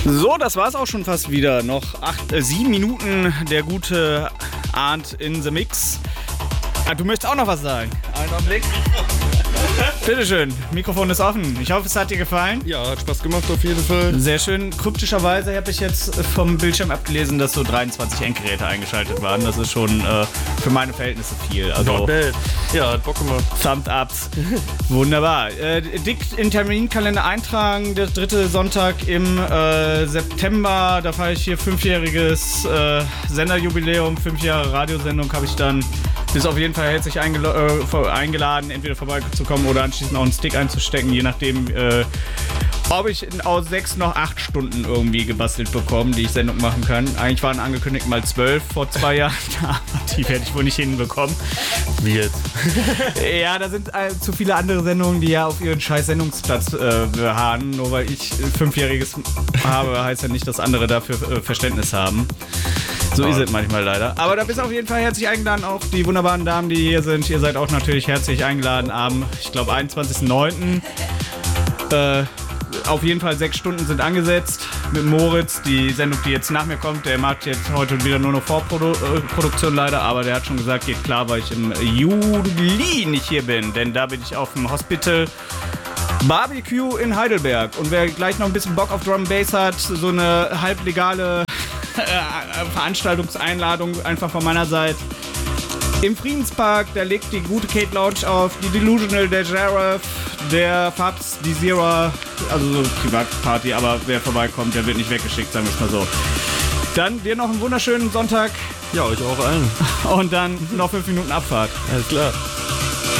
So, das war's auch schon fast wieder. Noch 7 Minuten, der gute Arndt in the Mix. Ah, du möchtest auch noch was sagen? Einen Augenblick. Bitteschön, Mikrofon ist offen. Ich hoffe, es hat dir gefallen. Ja, hat Spaß gemacht auf jeden Fall. Sehr schön. Kryptischerweise habe ich jetzt vom Bildschirm abgelesen, dass so 23 Endgeräte eingeschaltet waren. Das ist schon für meine Verhältnisse viel. Also, ja, hat Bock gemacht. Thumbs ups. Wunderbar. Dick in Terminkalender eintragen. Der 3. Sonntag im September. Da feiere ich hier 5-jähriges Senderjubiläum. 5 Jahre Radiosendung habe ich dann. Bist auf jeden Fall herzlich eingeladen, entweder vorbeizukommen oder anschließend auch einen Stick einzustecken, je nachdem, ob ich aus 6 noch 8 Stunden irgendwie gebastelt bekomme, die ich Sendung machen kann. Eigentlich waren angekündigt mal 12 vor 2 Jahren, aber die werde ich wohl nicht hinbekommen. Wie jetzt? Ja, da sind zu viele andere Sendungen, die ja auf ihren scheiß Sendungsplatz beharren. Nur weil ich 5-jähriges habe, heißt ja nicht, dass andere dafür Verständnis haben. So ist es manchmal leider. Aber da bist du auf jeden Fall herzlich eingeladen, auch die wunderbaren Damen, die hier sind. Ihr seid auch natürlich herzlich eingeladen am, ich glaube, 21.09. Auf jeden Fall 6 Stunden sind angesetzt mit Moritz. Die Sendung, die jetzt nach mir kommt, der macht jetzt heute wieder nur noch Vorproduktion leider, aber der hat schon gesagt, geht klar, weil ich im Juli nicht hier bin, denn da bin ich auf dem Hospital Barbecue in Heidelberg. Und wer gleich noch ein bisschen Bock auf Drum Bass hat, so eine halblegale Veranstaltungseinladung einfach von meiner Seite. Im Friedenspark, da legt die gute Kate Lounge auf, die Delusional, der Sheriff, der Fabs, die Zero, also so Privatparty, aber wer vorbeikommt, der wird nicht weggeschickt, sagen wir es mal so. Dann dir noch einen wunderschönen Sonntag. Ja, euch auch allen. Und dann noch 5 Minuten Abfahrt. Alles klar.